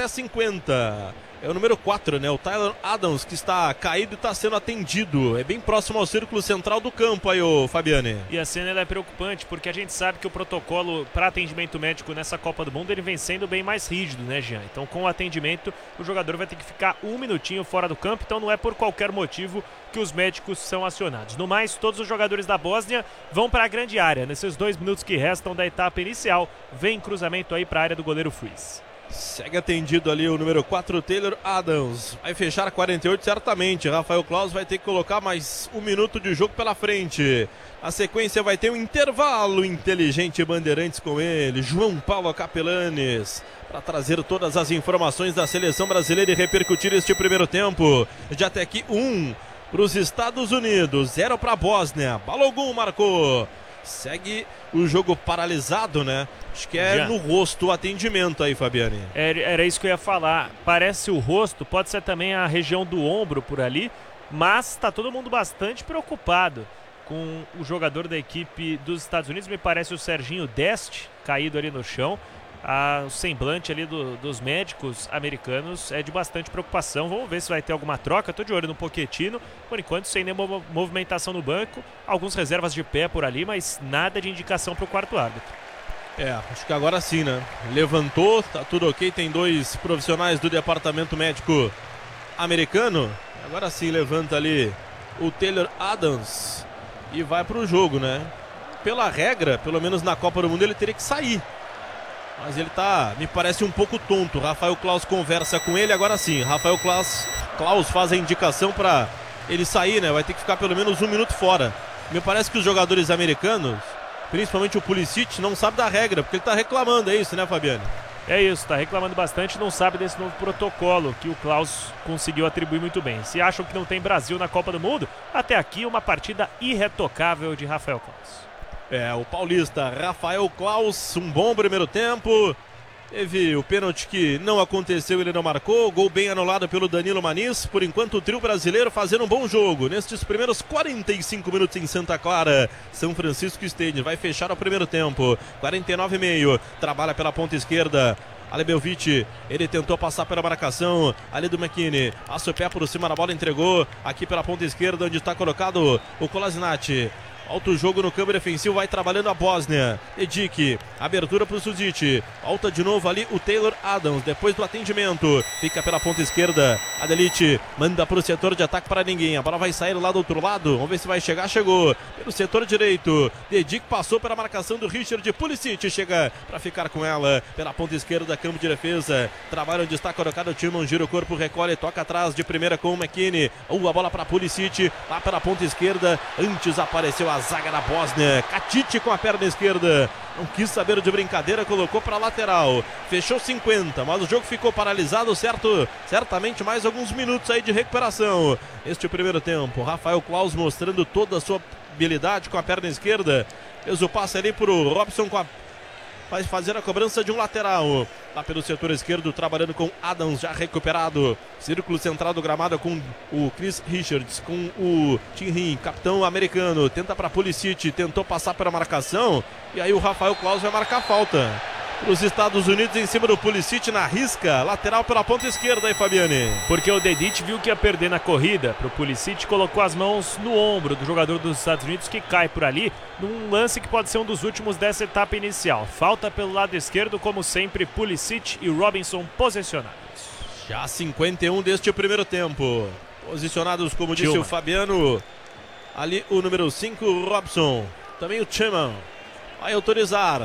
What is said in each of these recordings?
até 50. É o número 4, né? O Tyler Adams, que está caído e está sendo atendido. É bem próximo ao círculo central do campo aí, ô Fabiane. E a cena ela é preocupante, porque a gente sabe que o protocolo para atendimento médico nessa Copa do Mundo, ele vem sendo bem mais rígido, né, Jean? Então, com o atendimento, o jogador vai ter que ficar um minutinho fora do campo, então não é por qualquer motivo que os médicos são acionados. No mais, todos os jogadores da Bósnia vão para a grande área. Nesses 2 minutos que restam da etapa inicial, vem cruzamento aí para a área do goleiro Freeze. Segue atendido ali o número 4, Taylor Adams. Vai fechar 48 certamente. Rafael Claus vai ter que colocar mais 1 minuto de jogo pela frente. A sequência vai ter um intervalo inteligente. Bandeirantes com ele, João Paulo Capelanes, para trazer todas as informações da seleção brasileira e repercutir este primeiro tempo. De até aqui 1 para os Estados Unidos, 0 para a Bósnia. Balogun marcou. Segue o jogo paralisado, né? Acho que é no rosto o atendimento aí, Fabiane. Era isso que eu ia falar. Parece o rosto, pode ser também a região do ombro por ali, mas está todo mundo bastante preocupado com o jogador da equipe dos Estados Unidos. Me parece o Serginho Dest, caído ali no chão. O semblante ali dos médicos americanos é de bastante preocupação. Vamos ver se vai ter alguma troca. Estou de olho no Pochettino. Por enquanto, sem nenhuma movimentação no banco. Alguns reservas de pé por ali, mas nada de indicação para o quarto árbitro. Acho que agora sim, né? Levantou, tá tudo ok. Tem 2 profissionais do departamento médico americano. Agora sim levanta ali o Taylor Adams e vai para o jogo, né? Pela regra, pelo menos na Copa do Mundo, ele teria que sair. Mas ele me parece um pouco tonto. Rafael Claus conversa com ele, agora sim. Rafael Claus faz a indicação para ele sair, né? Vai ter que ficar pelo menos 1 minuto fora. Me parece que os jogadores americanos, principalmente o Pulisic, não sabe da regra, porque ele tá reclamando, é isso, né, Fabiane? É isso, tá reclamando bastante, não sabe desse novo protocolo que o Claus conseguiu atribuir muito bem. Se acham que não tem Brasil na Copa do Mundo, até aqui uma partida irretocável de Rafael Claus. O paulista Rafael Claus, um bom primeiro tempo. Teve o pênalti que não aconteceu, ele não marcou. Gol bem anulado pelo Danilo Maniz. Por enquanto o trio brasileiro fazendo um bom jogo nestes primeiros 45 minutos em Santa Clara. São Francisco Stadium vai fechar o primeiro tempo. 49,5. Trabalha pela ponta esquerda. Alebelvich, ele tentou passar pela marcação ali do McKinney. Passa o pé por cima da bola, entregou aqui pela ponta esquerda, onde está colocado o Kolasinac. Alto jogo no campo defensivo, vai trabalhando a Bósnia. Edic, abertura para o Suzic. Volta de novo ali o Taylor Adams, depois do atendimento. Fica pela ponta esquerda. Adelite manda para o setor de ataque para ninguém. A bola vai sair lá do outro lado. Vamos ver se vai chegar. Chegou pelo setor direito. Edic passou pela marcação do Richard. Pulisic chega para ficar com ela. Pela ponta esquerda, campo de defesa. Trabalha onde está colocado o Tillman. Gira o corpo, recolhe, toca atrás de primeira com o McKinney. A bola para Pulisic. Lá pela ponta esquerda. Antes apareceu a zaga da Bósnia. Katite com a perna esquerda. Não quis saber de brincadeira, colocou para lateral. Fechou 50, mas o jogo ficou paralisado, certamente mais alguns minutos aí de recuperação. Este primeiro tempo, Rafael Claus mostrando toda a sua habilidade com a perna esquerda. Fez o passe ali para o Robson vai fazer a cobrança de um lateral. Lá pelo setor esquerdo, trabalhando com Adams, já recuperado. Círculo central do gramado com o Chris Richards, com o Tim Rim, capitão americano. Tenta para Pulisic, tentou passar pela marcação. E aí o Rafael Claus vai marcar falta. Os Estados Unidos em cima do Pulisic na risca, lateral pela ponta esquerda aí, Fabiane. Porque o Dedic viu que ia perder na corrida pro Pulisic, colocou as mãos no ombro do jogador dos Estados Unidos que cai por ali, num lance que pode ser um dos últimos dessa etapa inicial. Falta pelo lado esquerdo, como sempre, Pulisic e Robinson posicionados. Já 51 deste primeiro tempo. Posicionados, como disse o Fabiano, ali o número 5, Robson. Também o Tillman. Vai autorizar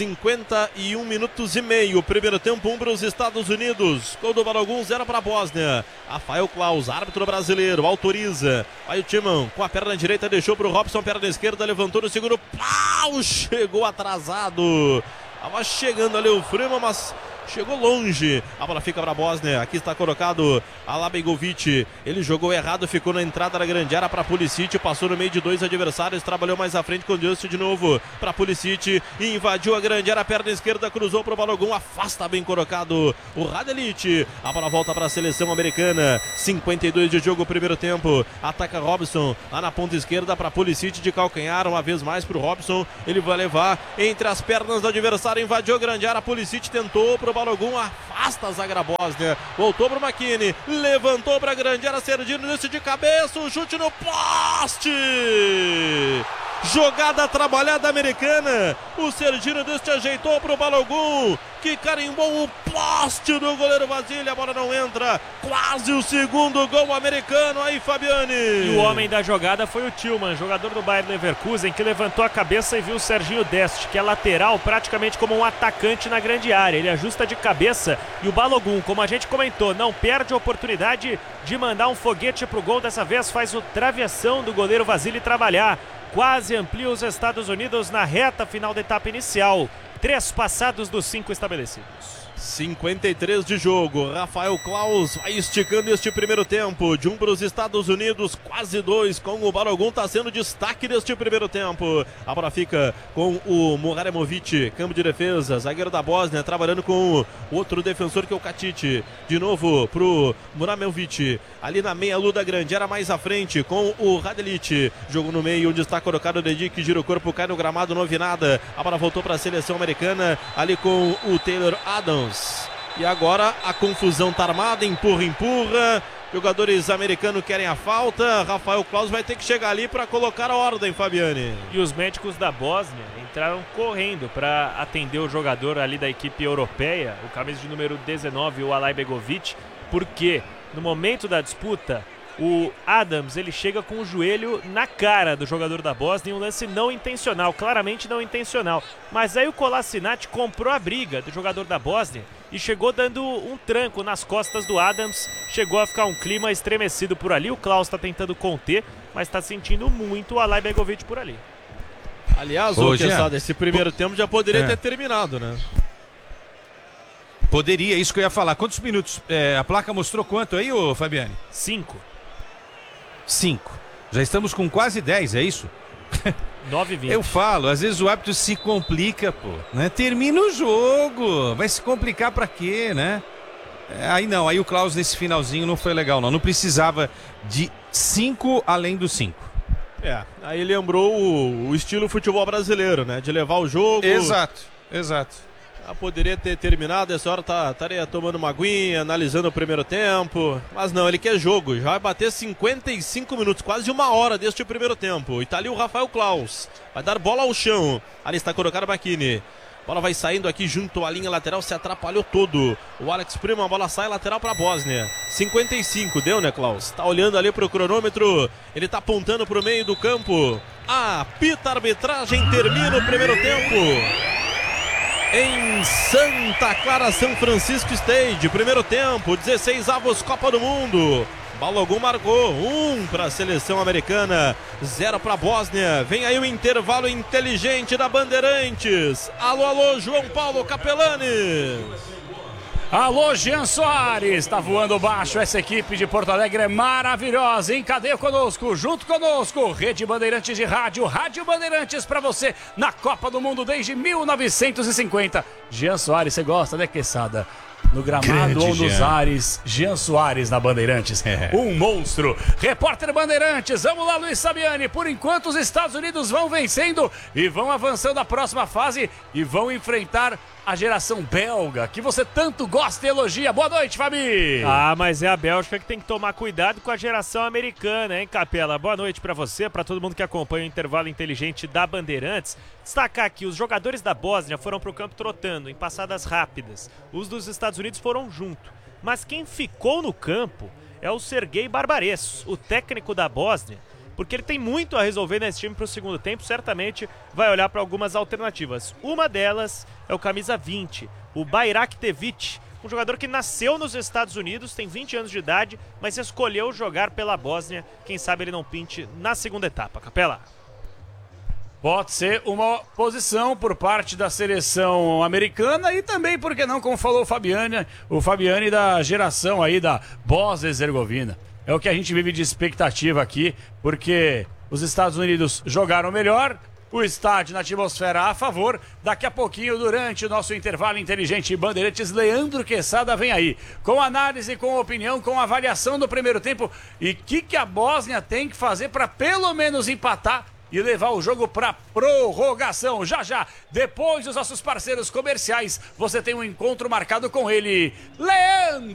51 minutos e meio. Primeiro tempo, 1 para os Estados Unidos. Gol do Balogun, 0 para a Bósnia. Rafael Claus, árbitro brasileiro, autoriza. Vai o Tillman com a perna direita, deixou para o Robson, perna esquerda, levantou no segundo. Pau! Chegou atrasado. Estava chegando ali o Freeman, mas chegou longe. A bola fica para a Bósnia. Aqui está colocado Alabegovic. Ele jogou errado, ficou na entrada da grande área para Pulisic. Passou no meio de 2 adversários. Trabalhou mais à frente com Just de novo para Pulisic. Invadiu a grande área, perna esquerda, cruzou para o Balogun. Afasta bem colocado o Radelic. A bola volta para a seleção americana. 52 de jogo, primeiro tempo. Ataca Robson lá na ponta esquerda para Pulisic de calcanhar. Uma vez mais para o Robson. Ele vai levar entre as pernas do adversário. Invadiu a grande área. Pulisic tentou para o Balogun afasta a zaga da Bósnia. Voltou pro McKinney, levantou pra grande área, Serginho início de cabeça, o chute no poste. Jogada trabalhada americana. O Serginho Deste ajeitou pro Balogun, que carimbou o poste do goleiro Vasily. A bola não entra. Quase o segundo gol americano aí, Fabiane. E o homem da jogada foi o Tillman, jogador do Bayer Leverkusen, que levantou a cabeça e viu o Serginho Deste, que é lateral, praticamente como um atacante na grande área. Ele ajusta de cabeça e o Balogun, como a gente comentou, não perde a oportunidade de mandar um foguete pro gol. Dessa vez faz o travessão do goleiro Vasily trabalhar. Quase amplia os Estados Unidos na reta final da etapa inicial. 3 passados dos 5 estabelecidos. 53 de jogo. Rafael Claus vai esticando este primeiro tempo. De 1 para os Estados Unidos, quase 2. Com o Balogun está sendo destaque deste primeiro tempo. A bola fica com o Muraremovic, campo de defesa. Zagueiro da Bósnia, trabalhando com o outro defensor que é o Katic. De novo pro Muraremovic. Ali na meia-lua da grande, era mais à frente com o Radelic. Jogo no meio, onde está colocado o Dedic, gira o corpo, cai no gramado, não vi nada. A bola voltou para a seleção americana, ali com o Taylor Adams. E agora a confusão tá armada, empurra. Jogadores americanos querem a falta. Rafael Claus vai ter que chegar ali para colocar a ordem, Fabiane. E os médicos da Bósnia entraram correndo para atender o jogador ali da equipe europeia, o camisa de número 19, o Alay Begovic, porque no momento da disputa o Adams, ele chega com o joelho na cara do jogador da Bósnia, um lance não intencional, claramente não intencional. Mas aí o Kolasinac comprou a briga do jogador da Bósnia e chegou dando um tranco nas costas do Adams. Chegou a ficar um clima estremecido por ali. O Klaus está tentando conter, mas está sentindo muito o Alay Begovic por ali. Aliás, esse primeiro tempo já poderia ter terminado, né? Poderia, isso que eu ia falar. Quantos minutos? A placa mostrou quanto aí, ô Fabiane? 5. Já estamos com quase 10, é isso? 9:20. Eu falo, às vezes o árbitro se complica, pô, né? Termina o jogo, vai se complicar pra quê, né? Aí o Klaus nesse finalzinho não foi legal, não precisava de 5 além dos 5. Aí lembrou o estilo futebol brasileiro, né? De levar o jogo. Exato. Poderia ter terminado, essa hora estaria tomando uma aguinha, analisando o primeiro tempo. Mas não, ele quer jogo. Já vai bater 55 minutos, quase 1 hora deste primeiro tempo. E tá ali o Rafael Claus. Vai dar bola ao chão. Ali está colocado o McKinney. Bola vai saindo aqui junto à linha lateral, se atrapalhou todo. O Alex Prima, a bola sai lateral para a Bósnia. 55, deu, né, Klaus? Tá olhando ali pro cronômetro. Ele tá apontando pro meio do campo. Apita a arbitragem, termina o primeiro tempo. Em Santa Clara, São Francisco Stage, primeiro tempo, 16avos Copa do Mundo. Balogun marcou 1 para a seleção americana, 0 para a Bósnia. Vem aí o intervalo inteligente da Bandeirantes. Alô, João Paulo Capelani. Alô, Jean Soares, tá voando baixo, essa equipe de Porto Alegre é maravilhosa, em cadeia conosco, junto conosco, Rede Bandeirantes de Rádio, Rádio Bandeirantes pra você, na Copa do Mundo desde 1950. Jean Soares, você gosta, né, Quesada? No gramado Grande ou nos Jean. ares, Jean Soares na Bandeirantes, um monstro. Repórter Bandeirantes, vamos lá, Luiz Sabiani. Por enquanto os Estados Unidos vão vencendo e vão avançando à próxima fase e vão enfrentar a geração belga, que você tanto gosta e elogia. Boa noite, Fabi! Mas é a Bélgica que tem que tomar cuidado com a geração americana, hein, Capela? Boa noite pra você, pra todo mundo que acompanha o intervalo inteligente da Bandeirantes. Destacar que os jogadores da Bósnia foram pro campo trotando, em passadas rápidas. Os dos Estados Unidos foram junto. Mas quem ficou no campo é o Sergei Barbaressos, o técnico da Bósnia, porque ele tem muito a resolver nesse time para o segundo tempo, certamente vai olhar para algumas alternativas. Uma delas é o camisa 20, o Bayraktevic, um jogador que nasceu nos Estados Unidos, tem 20 anos de idade, mas escolheu jogar pela Bósnia. Quem sabe ele não pinte na segunda etapa. Capela. Pode ser uma posição por parte da seleção americana e também, por que não, como falou o Fabiani da geração aí da Bósnia-Herzegovina. É o que a gente vive de expectativa aqui, porque os Estados Unidos jogaram melhor, o estádio na atmosfera a favor. Daqui a pouquinho, durante o nosso intervalo inteligente Bandeirantes, Leandro Quesada vem aí, com análise, com opinião, com avaliação do primeiro tempo e o que a Bósnia tem que fazer para pelo menos empatar e levar o jogo para prorrogação. Já, depois dos nossos parceiros comerciais, você tem um encontro marcado com ele, Leandro